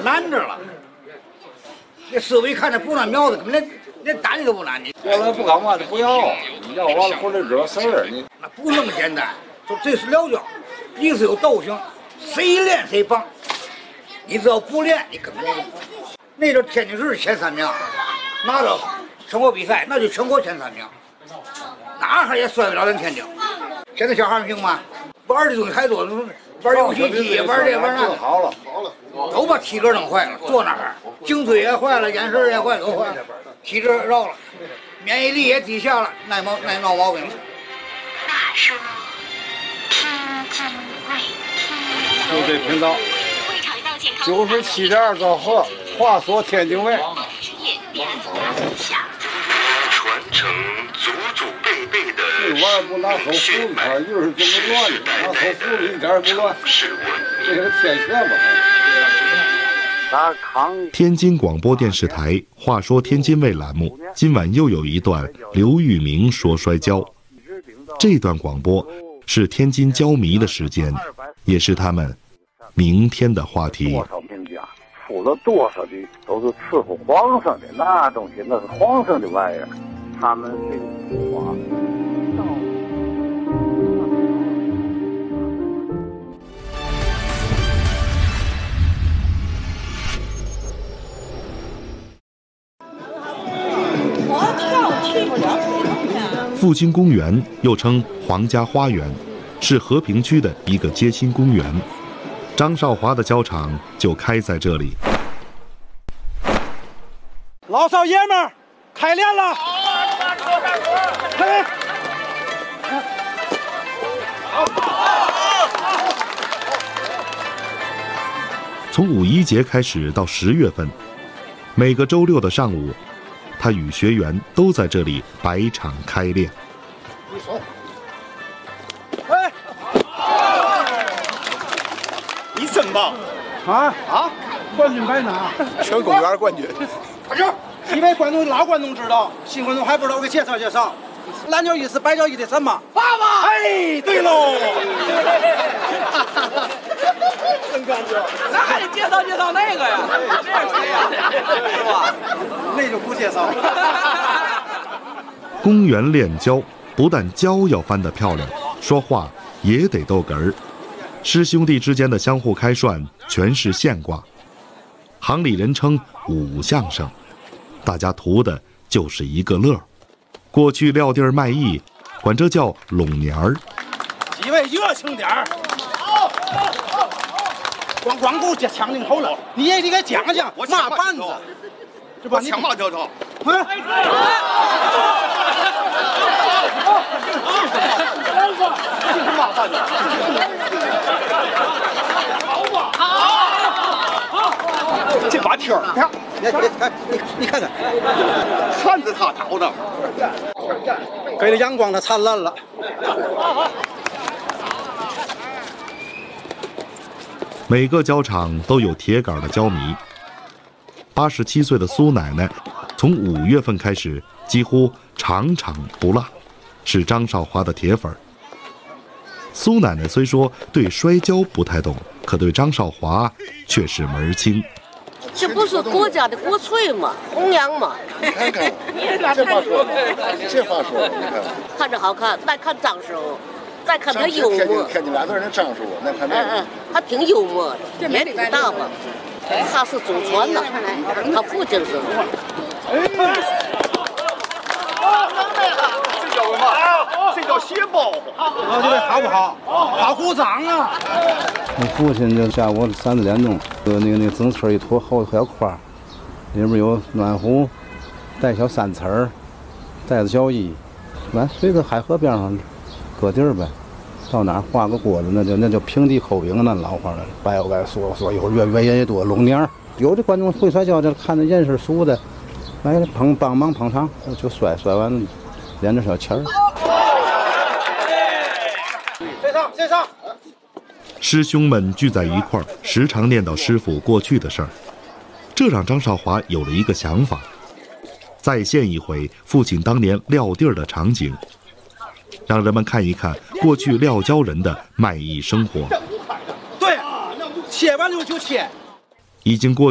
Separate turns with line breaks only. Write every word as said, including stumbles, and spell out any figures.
难着了。这师傅一看这不那苗子，根本连连单子都不拿你。
原来不干嘛就不要，你要完了回来惹事儿，你
那不那么简单。说这是疗教，一个是有道行，谁练谁棒。你只要不练，你根本就不。那阵天津市前三名，拿到全国比赛，那就全国前三名，哪哈也摔不了咱天津。现在小孩行吗？玩的东西还多，玩游戏机，玩这玩那个，
好了好了，
都把体格弄坏了。坐那儿，颈椎也坏了，眼神也坏了，都坏了，体质绕了，免疫力也低下了，耐毛耐闹毛病了。
大说天津卫
就这频道，九十七点二兆赫，话说天津卫。
传承祖祖辈辈的
这玩意儿不拿手扶一块，就是这么乱的，拿手扶一点也不乱，这是天线吧？
天津广播电视台《话说天津卫》栏目，今晚又有一段刘玉明说摔跤。这段广播是天津跤迷的时间，也是他们明天的话题。
多少名家出了多少的都是伺候皇上的，那东西那是皇上的玩意儿，他们这个话到。
复兴公园又称皇家花园，是和平区的一个街心公园。张少华的跤场就开在这里。
老少爷们儿，开练了！嘿，
从五一节开始到十月份，每个周六的上午，他与学员都在这里摆场开练。
哎，你真棒！啊啊！冠军白拿，
全公园冠军。
快点！几位观众老观众知道，新观众还不知道，我给介绍介绍。篮球一是白交一的什么？爸爸！哎，对喽！真干净！
那还得介绍介绍那个呀？这是谁呀？是吧？
那就不介绍了。
公园练跤，不但跤要翻得漂亮，说话也得逗哏儿。师兄弟之间的相互开涮，全是现挂。行里人称武相声，大家图的就是一个乐。过去撂地儿卖艺，管这叫拢年儿。
几位热情点儿。光光顾抢镜头了，你也得给讲讲嘛绊子，是吧？
抢嘛镜头？
嗯。
这把天儿，看，
你看，你你看看，
看着他倒的，
给了阳光的灿烂了。
每个跤场都有铁杆的跤迷。八十七岁的苏奶奶，从五月份开始几乎场场不落，是张少华的铁粉。苏奶奶虽说对摔跤不太懂，可对张少华却是门儿清。
这不是国家的国粹吗？弘扬嘛。
你看看，这话说，这话说，你看，
看着好看，再看张师傅，再看他幽默。
天津俩字儿那张师傅，那看那
嗯嗯，他挺幽默的，年龄大吧？他是祖传的，他父亲是。
这叫什么？这叫斜包袱。
老几位好不好？好鼓掌啊！
我父亲就下午三四点钟，有那个那个整车一拖后小筐，里边有暖壶，带小三层儿，带着小衣，完随着海河边上搁地儿呗。到哪儿画个锅子，那就那就平地抠饼，那老话了。白我该说说，有越越越多拢年儿，有的观众会摔跤，这看着认识熟的，来捧帮忙捧场，就摔摔完了，连着小钱儿。
谁上谁上！
师兄们聚在一块儿，时常念叨师傅过去的事儿，这让张少华有了一个想法：再现一回父亲当年撂地儿的场景。让人们看一看过去撂跤人的卖艺生活。
对，切完就就切。
已经过